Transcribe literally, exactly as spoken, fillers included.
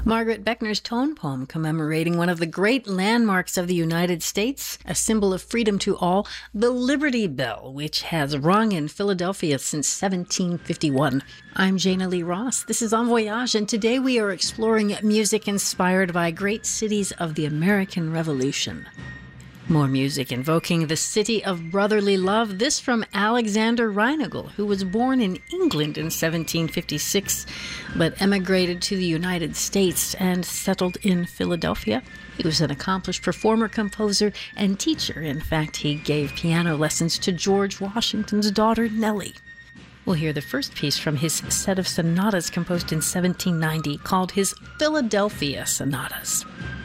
Margaret Beckner's tone poem commemorating one of the great landmarks of the United States, a symbol of freedom to all, the Liberty Bell, which has rung in Philadelphia since seventeen fifty-one. I'm Jana Lee Ross. This is En Voyage, and today we are exploring music inspired by great cities of the American Revolution. More music invoking the city of brotherly love. This from Alexander Reinagel, who was born in England in seventeen fifty-six, but emigrated to the United States and settled in Philadelphia. He was an accomplished performer, composer, and teacher. In fact, he gave piano lessons to George Washington's daughter, Nellie. We'll hear the first piece from his set of sonatas composed in seventeen ninety, called his Philadelphia Sonatas.